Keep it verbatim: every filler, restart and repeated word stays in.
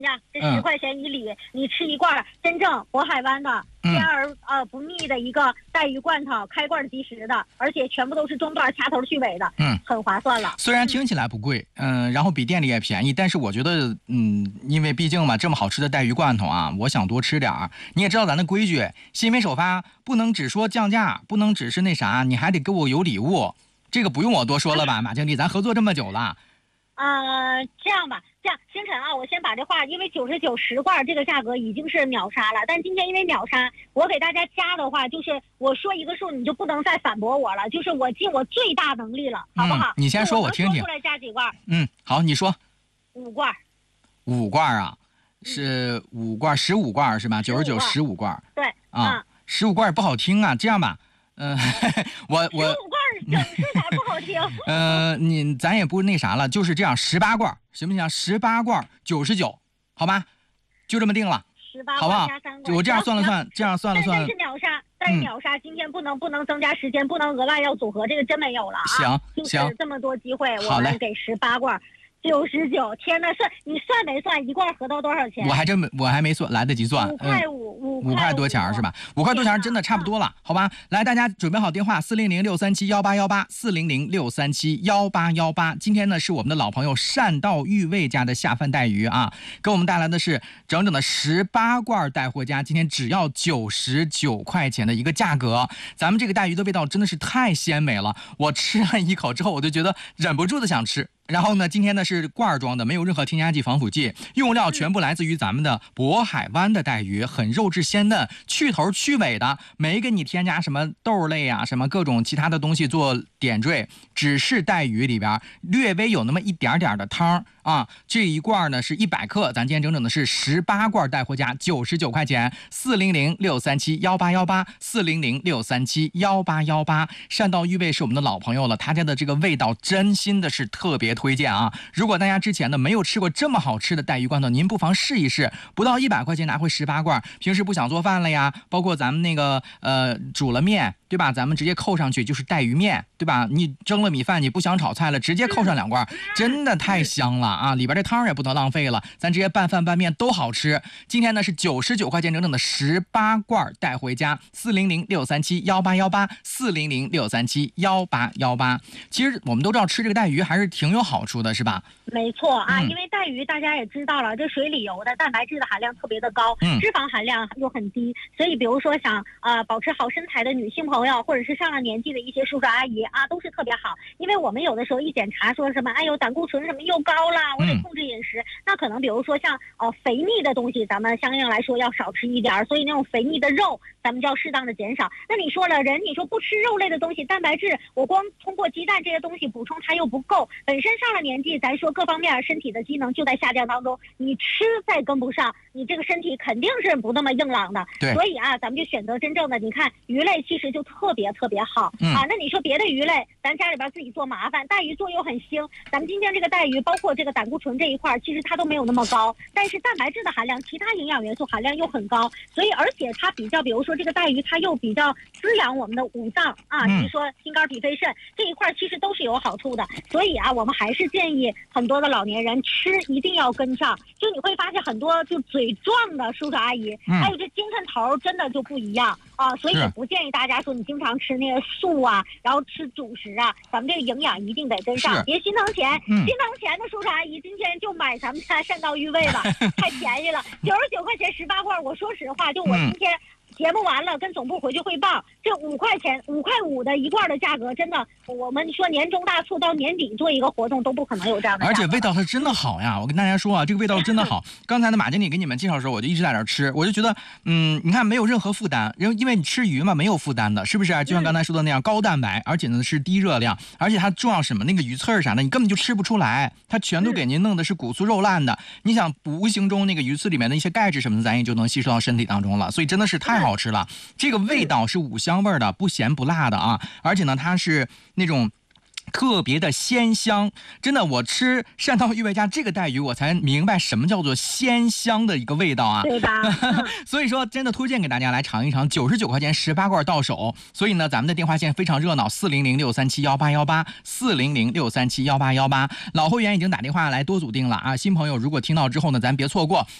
呀，这十块钱一里，嗯、你吃一罐真正渤海湾的鲜而、嗯、呃不腻的一个带鱼罐头，开罐即食的，而且全部都是中段掐头去尾的，嗯，很划算了。 虽然听起来不贵，嗯、呃，然后比店里也便宜，但是我觉得，嗯，因为毕竟嘛，这么好吃的带鱼罐头啊，我想多吃点儿。你也知道咱的规矩，新品首发不能只说降价，不能只是那啥，你还得给我有礼物。这个不用我多说了吧，马经理，咱合作这么久了。 呃，这样吧，这样星辰啊，我先把这话，因为九十九十罐这个价格已经是秒杀了，但今天因为秒杀，我给大家加的话，就是我说一个数，你就不能再反驳我了，就是我尽我最大能力了，好不好？ 嗯、你先说，我听听。 说出来加几罐？ 嗯，好，你说。 五罐。 五罐啊，是五罐，十五罐是吧？九十九，十五罐。 对啊，十五罐也不好听啊，这样吧。嗯、呃，我我十五罐整是啥不好听？ 呃，你咱也不那啥了，就是这样，十八罐行不行？十八罐九十九，好吧？就这么定了， 十八好不好？我这样算了算，这样算了算。 但是秒杀，但是秒杀，今天不能不能增加时间，不能额外要组合，这个真没有了啊！ 行， 就是这么多机会，我们给十八罐。九十九，天呐，算你算没算一罐合到多少钱？ 我还真没，我还没算，来得及算。 五块五， 五块多钱是吧？五块多钱真的差不多了，好吧？来，大家准备好电话，四零零六三七幺八幺八，四零零六三七幺八幺八。今天呢是我们的老朋友善道裕味家的下饭带鱼啊，给我们带来的是整整的十八罐带回家，今天只要九十九块钱的一个价格。咱们这个带鱼的味道真的是太鲜美了，我吃了一口之后，我就觉得忍不住的想吃。然后呢，今天呢是罐装的，没有任何添加剂、防腐剂，用料全部来自于咱们的渤海湾的带鱼，很肉质鲜嫩，去头去尾的，没给你添加什么豆类啊、什么各种其他的东西做点缀，只是带鱼里边略微有那么一点点的汤啊。这一罐呢是一百克，咱今天整整的是十八罐带回家，九十九块钱，四零零六三七幺八幺八，四零零六三七幺八幺八。善道裕味是我们的老朋友了，他家的这个味道真心的是特别推荐啊！如果大家之前呢没有吃过这么好吃的带鱼罐头，您不妨试一试，不到一百块钱拿回十八罐。平时不想做饭了呀，包括咱们那个呃煮了面，对吧？咱们直接扣上去就是带鱼面，对吧？你蒸了米饭，你不想炒菜了，直接扣上两罐，真的太香了啊！里边这汤也不能浪费了，咱直接拌饭拌面都好吃。今天呢是九十九块钱整整的十八罐带回家，四零零六三七幺八幺八，四零零六三七幺八幺八。其实我们都知道吃这个带鱼还是挺有好处的，是吧？ 没错啊、 嗯， 因为带鱼大家也知道了，这水里游的蛋白质的含量特别的高， 嗯， 脂肪含量又很低，所以比如说想呃保持好身材的女性朋友，或者是上了年纪的一些叔叔阿姨啊，都是特别好。因为我们有的时候一检查说什么，哎呦胆固醇什么又高了，我得控制饮食。嗯、那可能比如说像呃肥腻的东西，咱们相应来说要少吃一点，所以那种肥腻的肉，咱们就要适当的减少。那你说了，人你说不吃肉类的东西，蛋白质我光通过鸡蛋这些东西补充它又不够，本身上了年纪，咱说各方面身体的机能就在下降当中，你吃再跟不上，你这个身体肯定是不那么硬朗的。 对， 所以啊，咱们就选择真正的，你看鱼类其实就特别特别好、 嗯、 啊。那你说别的鱼类，咱家里边自己做麻烦，带鱼做又很腥。咱们今天这个带鱼，包括这个胆固醇这一块，其实它都没有那么高，但是蛋白质的含量、其他营养元素含量又很高，所以而且它比较，比如说这个带鱼，它又比较滋养我们的五脏啊， 嗯、 你说心肝脾肺肾这一块，其实都是有好处的。所以啊，我们还是建议很多的老年人吃一定要跟上。就你会发现很多就嘴壮的叔叔阿姨， 嗯、 还有这精神头真的就不一样啊，所以也不建议大家说你经常吃那个素啊，然后吃主食啊，咱们这个营养一定得跟上，别心疼钱、嗯。心疼钱的叔叔阿姨今天就买咱们家善道裕味了，太便宜了，九十九块钱十八罐。我说实话，就我今天。嗯节目完了，跟总部回去汇报，这五块钱、五块五的一罐的价格，真的，我们说年终大促到年底做一个活动都不可能有这样的。 而且味道它真的好呀！我跟大家说啊，这个味道真的好。刚才呢，马经理给你们介绍的时候，我就一直在那吃，我就觉得，嗯，你看没有任何负担，因为因为你吃鱼嘛，没有负担的，是不是？就像刚才说的那样，嗯、高蛋白，而且呢是低热量，而且它重要什么？那个鱼刺儿啥的，你根本就吃不出来，它全都给您弄的是骨酥肉烂的。嗯、你想，无形中那个鱼刺里面的一些钙质什么的，咱也就能吸收到身体当中了，所以真的是太好吃了。嗯、这个味道是五香味的，不咸不辣的啊，而且呢，它是那种特别的鲜香，真的，我吃善道玉味家这个带鱼，我才明白什么叫做鲜香的一个味道啊， 对吧？嗯、 所以说，真的推荐给大家来尝一尝，九十九块钱十八罐到手。所以呢，咱们的电话线非常热闹，四零零六三七幺八幺八，四零零六三七幺八幺八。老会员已经打电话来多组定了啊，新朋友如果听到之后呢，咱别错过。